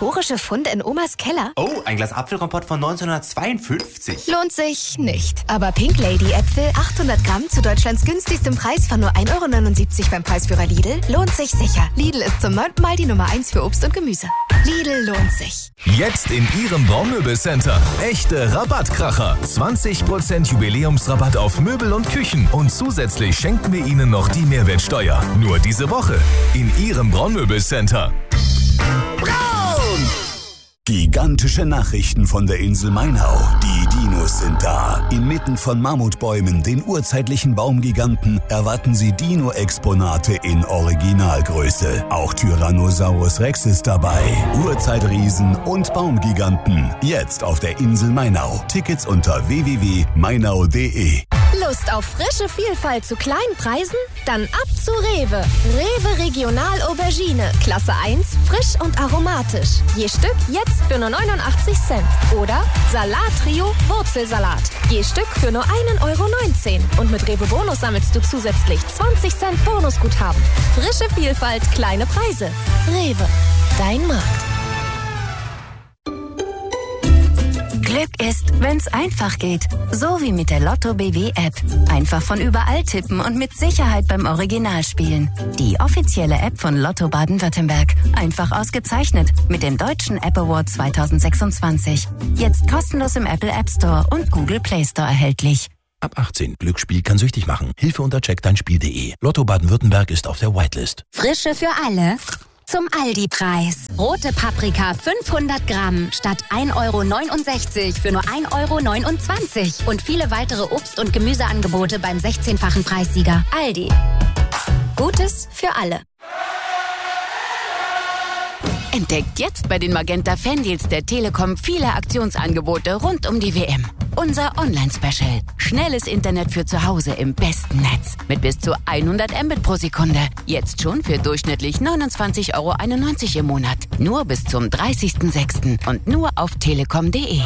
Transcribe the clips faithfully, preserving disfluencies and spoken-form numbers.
Historische Funde in Omas Keller? Oh, ein Glas Apfelkompott von neunzehnhundertzweiundfünfzig. Lohnt sich nicht. Aber Pink Lady Äpfel achthundert Gramm zu Deutschlands günstigstem Preis von nur ein Euro neunundsiebzig beim Preisführer Lidl lohnt sich sicher. Lidl ist zum neunten Mal die Nummer eins für Obst und Gemüse. Lidl lohnt sich. Jetzt in Ihrem Braumöbelcenter. Echte Rabattkracher. zwanzig Prozent Jubiläumsrabatt auf Möbel und Küchen. Und zusätzlich schenken wir Ihnen noch die Mehrwertsteuer. Nur diese Woche in Ihrem Braumöbelcenter. Braun! Gigantische Nachrichten von der Insel Mainau. Die Dinos sind da. Inmitten von Mammutbäumen, den urzeitlichen Baumgiganten, erwarten Sie Dino-Exponate in Originalgröße. Auch Tyrannosaurus Rex ist dabei. Urzeitriesen und Baumgiganten. Jetzt auf der Insel Mainau. Tickets unter w w w punkt mainau punkt d e. Lust auf frische Vielfalt zu kleinen Preisen? Dann ab zu Rewe. Rewe Regional Aubergine. Klasse eins, frisch und aromatisch. Je Stück jetzt für nur neunundachtzig Cent. Oder Salat Trio Wurzelsalat. Je Stück für nur einen Euro neunzehn. Und mit Rewe Bonus sammelst du zusätzlich zwanzig Cent Bonusguthaben. Frische Vielfalt, kleine Preise. Rewe, dein Markt. Glück ist, wenn's einfach geht. So wie mit der Lotto B W App. Einfach von überall tippen und mit Sicherheit beim Original spielen. Die offizielle App von Lotto Baden-Württemberg. Einfach ausgezeichnet mit dem Deutschen App Award zweitausendsechsundzwanzig. Jetzt kostenlos im Apple App Store und Google Play Store erhältlich. Ab achtzehn. Glücksspiel kann süchtig machen. Hilfe unter check dein spiel punkt de. Lotto Baden-Württemberg ist auf der Whitelist. Frische für alle. Zum Aldi-Preis. Rote Paprika fünfhundert Gramm statt ein Euro neunundsechzig für nur ein Euro neunundzwanzig. Und viele weitere Obst- und Gemüseangebote beim sechzehnfachen Preissieger. Aldi. Gutes für alle. Entdeckt jetzt bei den Magenta Fandeals der Telekom viele Aktionsangebote rund um die W M. Unser Online-Special. Schnelles Internet für zu Hause im besten Netz. Mit bis zu hundert Mbit pro Sekunde. Jetzt schon für durchschnittlich neunundzwanzig Euro einundneunzig im Monat. Nur bis zum dreißigsten sechsten und nur auf telekom punkt de.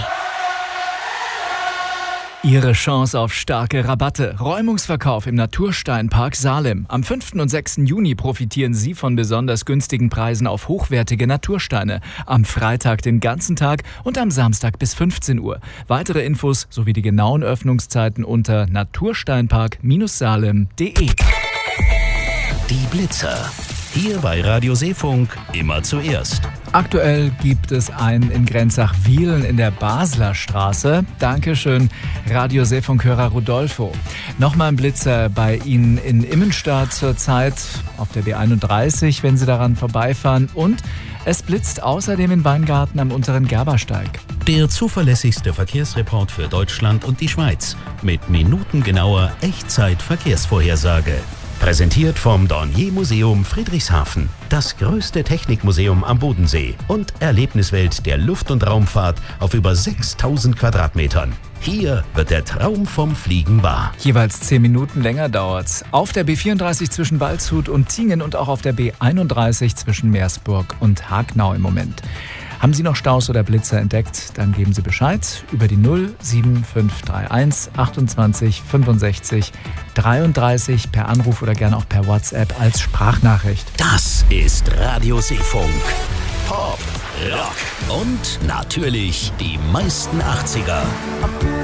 Ihre Chance auf starke Rabatte. Räumungsverkauf im Natursteinpark Salem. Am fünften und sechsten Juni profitieren Sie von besonders günstigen Preisen auf hochwertige Natursteine. Am Freitag den ganzen Tag und am Samstag bis fünfzehn Uhr. Weitere Infos sowie die genauen Öffnungszeiten unter natursteinpark salem punkt de. Die Blitzer. Hier bei Radio Seefunk immer zuerst. Aktuell gibt es einen in Grenzach-Wielen in der Basler Straße. Dankeschön, Radio Seefunk-Hörer Rodolfo. Nochmal ein Blitzer bei Ihnen in Immenstadt zurzeit auf der B einunddreißig, wenn Sie daran vorbeifahren. Und es blitzt außerdem in Weingarten am unteren Gerbersteig. Der zuverlässigste Verkehrsreport für Deutschland und die Schweiz. Mit minutengenauer Echtzeit-Verkehrsvorhersage. Präsentiert vom Dornier-Museum Friedrichshafen, das größte Technikmuseum am Bodensee und Erlebniswelt der Luft- und Raumfahrt auf über sechstausend Quadratmetern. Hier wird der Traum vom Fliegen wahr. Jeweils zehn Minuten länger dauert's. Auf der B vierunddreißig zwischen Waldshut und Tingen und auch auf der B einunddreißig zwischen Meersburg und Hagnau im Moment. Haben Sie noch Staus oder Blitzer entdeckt? Dann geben Sie Bescheid über die null sieben fünf drei eins achtundzwanzig fünfundsechzig dreiunddreißig per Anruf oder gerne auch per WhatsApp als Sprachnachricht. Das ist Radio Seefunk. Pop, Rock und natürlich die meisten achtziger.